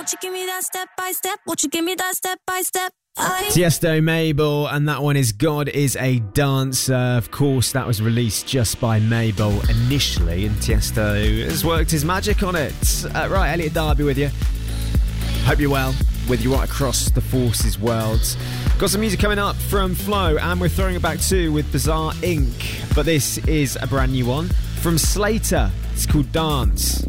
Won't you give me that step by step? Won't you give me that step by step? Tiesto, Mabel, and that one is God is a Dancer. Of course, that was released just by Mabel initially, and Tiesto has worked his magic on it. Right, Elliot Darby with you. Hope you're well, with you right across the Forces world. Got some music coming up from Flo, and we're throwing it back too with Bizarre Inc. But this is a brand new one from Slater. It's called Dance.